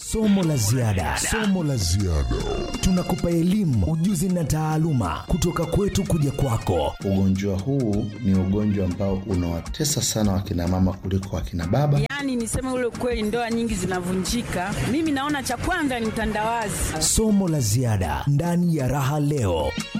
Somo la ziada. Tunakupa elimu, ujuzi na taaluma kutoka kwetu kuja kwako. Ugonjwa huu ni ugonjwa ambao unawatesa sana wakina mama kuliko wakina baba. Yaani niseme ule kweli, ndoa nyingi zinavunjika. Mimi naona cha kwanza ni utandawazi. Somo la ziada ndani ya Raha Leo.